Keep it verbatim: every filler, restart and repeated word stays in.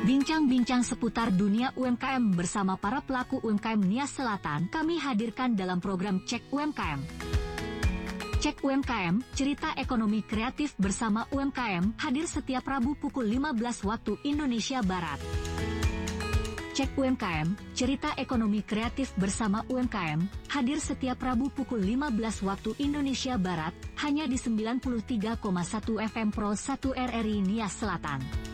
Bincang-bincang seputar dunia U M K M bersama para pelaku U M K M Nias Selatan kami hadirkan dalam program Cek U M K M. Cek U M K M, cerita ekonomi kreatif bersama U M K M, hadir setiap Rabu pukul lima belas waktu Indonesia Barat. Cek U M K M, cerita ekonomi kreatif bersama U M K M, hadir setiap Rabu pukul lima belas waktu Indonesia Barat, hanya di sembilan puluh tiga koma satu F M Pro satu R R I Nias Selatan.